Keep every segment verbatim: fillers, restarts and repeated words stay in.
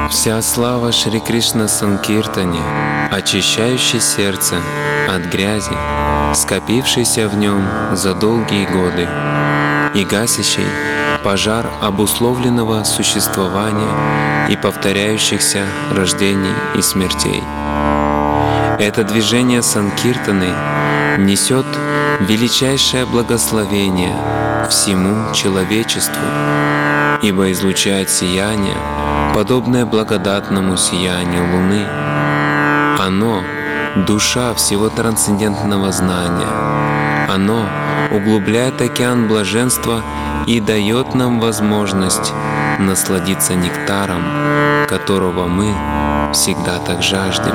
Вся слава Шри Кришна Санкиртане, очищающей сердце от грязи, скопившейся в нем за долгие годы, и гасящей пожар обусловленного существования и повторяющихся рождений и смертей. Это движение Санкиртаны несет величайшее благословение всему человечеству, ибо излучает сияние, подобное благодатному сиянию Луны. Оно — душа всего трансцендентного знания. Оно углубляет океан блаженства и дает нам возможность насладиться нектаром, которого мы всегда так жаждем.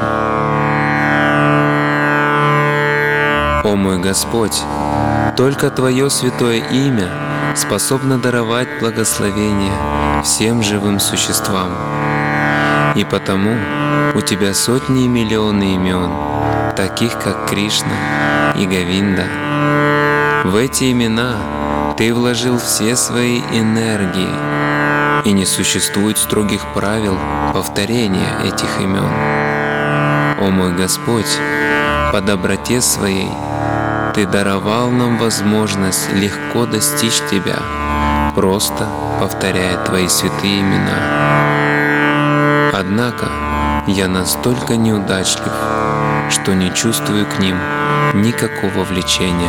О мой Господь, только Твое святое имя способно даровать благословение всем живым существам. И потому у Тебя сотни и миллионы имен, таких как Кришна и Говинда. В эти имена Ты вложил все свои энергии, и не существует строгих правил повторения этих имен. О мой Господь, по доброте Своей Ты даровал нам возможность легко достичь Тебя, просто повторяя Твои святые имена. Однако я настолько неудачлив, что не чувствую к ним никакого влечения.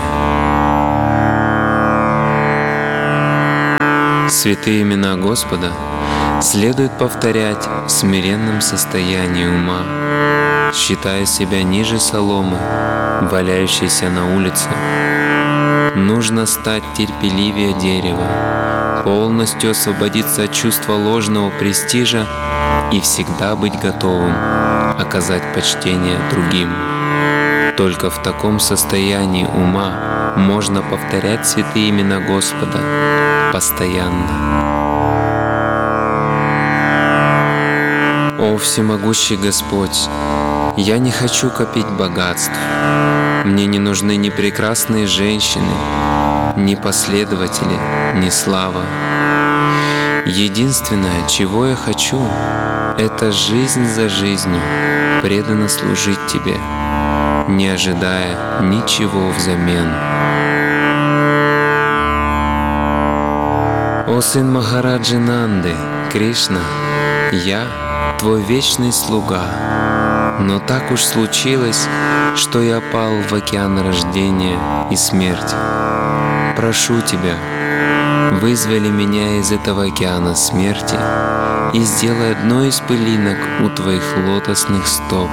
Святые имена Господа следует повторять в смиренном состоянии ума, считая себя ниже соломы, валяющейся на улице. Нужно стать терпеливее дерева, полностью освободиться от чувства ложного престижа и всегда быть готовым оказать почтение другим. Только в таком состоянии ума можно повторять святые имена Господа постоянно. О всемогущий Господь, я не хочу копить богатств. Мне не нужны ни прекрасные женщины, ни последователи, ни слава. Единственное, чего я хочу, это жизнь за жизнью, преданно служить Тебе, не ожидая ничего взамен. О сын Махараджи Нанды, Кришна, я Твой вечный слуга, но так уж случилось, что я пал в океан рождения и смерти. Прошу Тебя, вызволи меня из этого океана смерти и сделай одной из пылинок у Твоих лотосных стоп.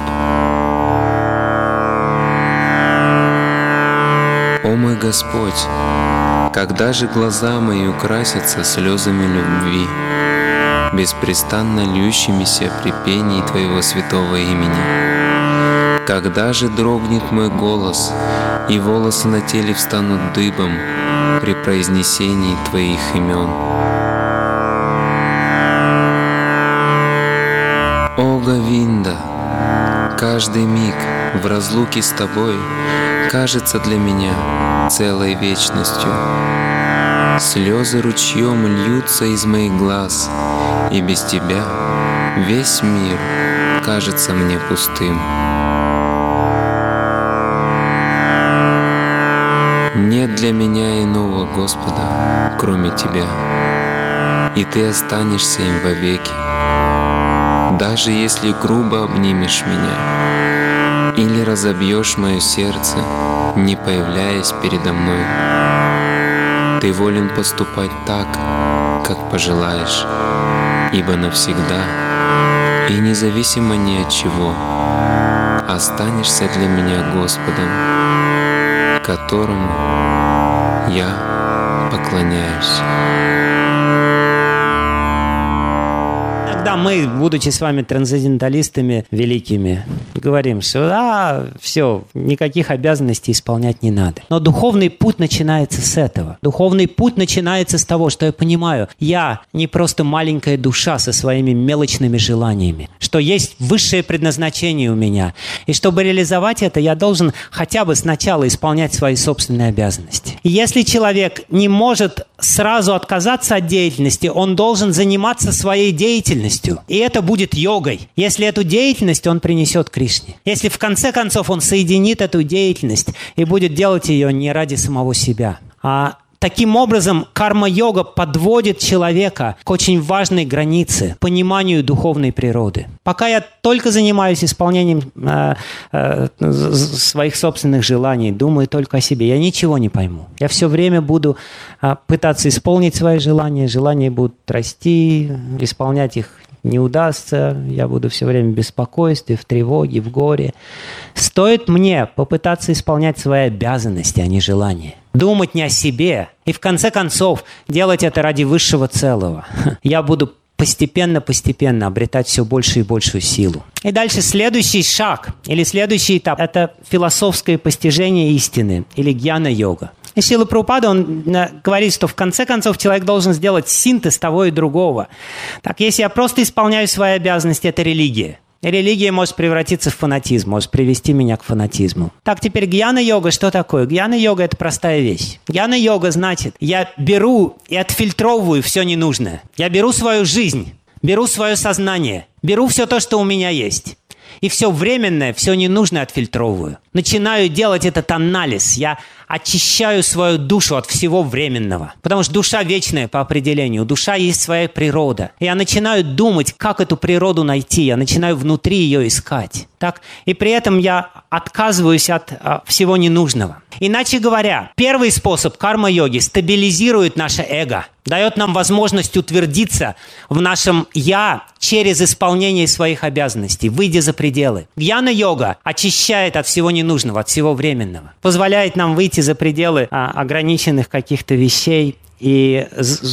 О мой Господь, когда же глаза мои украсятся слезами любви, беспрестанно льющимися при пении Твоего святого имени? Когда же дрогнет мой голос, и волосы на теле встанут дыбом при произнесении Твоих имен? О Говинда, каждый миг в разлуке с Тобой кажется для меня целой вечностью. Слезы ручьем льются из моих глаз, и без Тебя весь мир кажется мне пустым. Нет для меня иного Господа, кроме Тебя, и Ты останешься им вовеки. Даже если грубо обнимешь меня или разобьешь мое сердце, не появляясь передо мной, Ты волен поступать так, как пожелаешь, ибо навсегда и независимо ни от чего останешься для меня Господом, которому я поклоняюсь. Когда мы, будучи с вами трансценденталистами великими, говорим, что да, все, никаких обязанностей исполнять не надо. Но духовный путь начинается с этого. Духовный путь начинается с того, что я понимаю, я не просто маленькая душа со своими мелочными желаниями, что есть высшее предназначение у меня. И чтобы реализовать это, я должен хотя бы сначала исполнять свои собственные обязанности. И если человек не может сразу отказаться от деятельности, он должен заниматься своей деятельностью. деятельностью. И это будет йогой, если эту деятельность он принесет Кришне. Если в конце концов он соединит эту деятельность и будет делать ее не ради самого себя, а таким образом, карма-йога подводит человека к очень важной границе, пониманию духовной природы. Пока я только занимаюсь исполнением э, э, своих собственных желаний, думаю только о себе, я ничего не пойму. Я все время буду э, пытаться исполнить свои желания, желания будут расти, исполнять их не удастся, я буду все время в беспокойстве, в тревоге, в горе. Стоит мне попытаться исполнять свои обязанности, а не желания. Думать не о себе и в конце концов делать это ради высшего целого. Я буду постепенно-постепенно обретать все большую и большую силу. И дальше следующий шаг или следующий этап – это философское постижение истины или гьяна-йога. И Шрила Прабхупада, он говорит, что в конце концов человек должен сделать синтез того и другого. Так, если я просто исполняю свои обязанности, это религия. И религия может превратиться в фанатизм, может привести меня к фанатизму. Так, теперь гьяна-йога что такое? Гьяна-йога – это простая вещь. Гьяна-йога значит, я беру и отфильтровываю все ненужное. Я беру свою жизнь, беру свое сознание, беру все то, что у меня есть. И все временное, все ненужное отфильтровываю. Начинаю делать этот анализ. Я очищаю свою душу от всего временного. Потому что душа вечная по определению. Душа есть своя природа. И я начинаю думать, как эту природу найти. Я начинаю внутри ее искать. Так? И при этом я отказываюсь от а, всего ненужного. Иначе говоря, первый способ карма-йоги стабилизирует наше эго. Дает нам возможность утвердиться в нашем «я» через исполнение своих обязанностей, выйдя за пределы. Гьяна-йога очищает от всего ненужного, от всего временного. Позволяет нам выйти за пределы а, ограниченных каких-то вещей и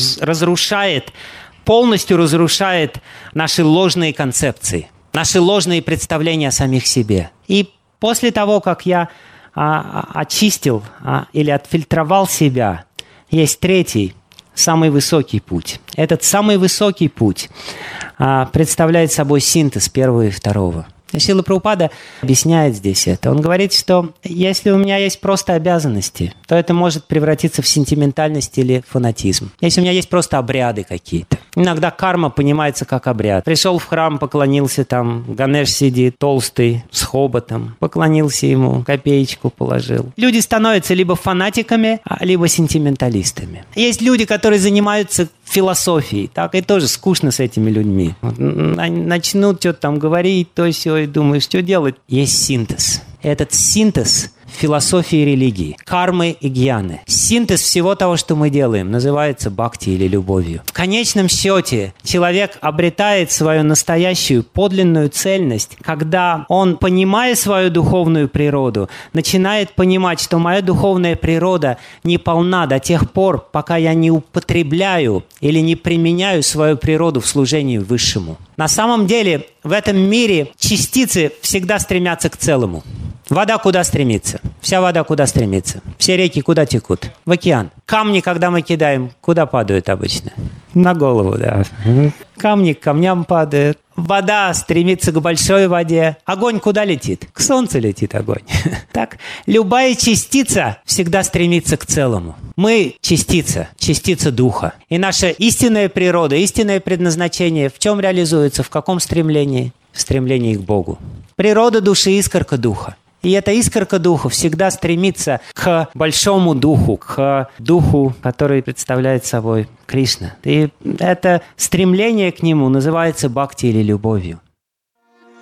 разрушает, полностью разрушает наши ложные концепции, наши ложные представления о самих себе. И после того, как я а, очистил а, или отфильтровал себя, есть третий, самый высокий путь. Этот самый высокий путь а, представляет собой синтез первого и второго. Шрила Прабхупада объясняет здесь это. Он говорит, что если у меня есть просто обязанности, то это может превратиться в сентиментальность или фанатизм. Если у меня есть просто обряды какие-то. Иногда карма понимается как обряд. Пришел в храм, поклонился, там Ганеш сидит, толстый, с хоботом. Поклонился ему, копеечку положил. Люди становятся либо фанатиками, либо сентименталистами. Есть люди, которые занимаются философией, так, и тоже скучно с этими людьми. Они начнут что-то там говорить, то все, и думаешь, что делать? Есть синтез. Этот синтез философии и религии, кармы и гьяны. Синтез всего того, что мы делаем, называется бхакти или любовью. В конечном счете человек обретает свою настоящую подлинную цельность, когда он, понимая свою духовную природу, начинает понимать, что моя духовная природа не полна до тех пор, пока я не употребляю или не применяю свою природу в служении Высшему. На самом деле в этом мире частицы всегда стремятся к целому. Вода куда стремится? Вся вода куда стремится? Все реки куда текут? В океан. Камни, когда мы кидаем, куда падают обычно? На голову, да. Камни к камням падают. Вода стремится к большой воде. Огонь куда летит? К солнцу летит огонь. Так, любая частица всегда стремится к целому. Мы частица, частица духа. И наша истинная природа, истинное предназначение в чем реализуется? В каком стремлении? В стремлении к Богу. Природа души – искорка духа. И эта искорка духа всегда стремится к большому духу, к духу, который представляет собой Кришна. И это стремление к нему называется бхакти или любовью.